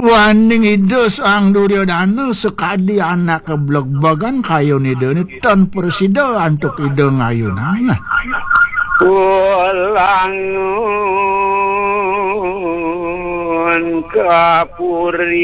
Waning ide sang Duryodana sekadi anak keblog-blogan kayo ni deni tan presida antuk ide ngayunangan. Ulangun kapuri